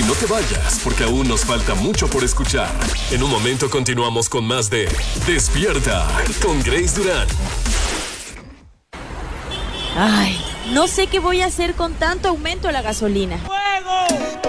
no te vayas, porque aún nos falta mucho por escuchar. En un momento continuamos con más de Despierta con Grace Durán. Ay, no sé qué voy a hacer con tanto aumento a la gasolina. ¡Fuego!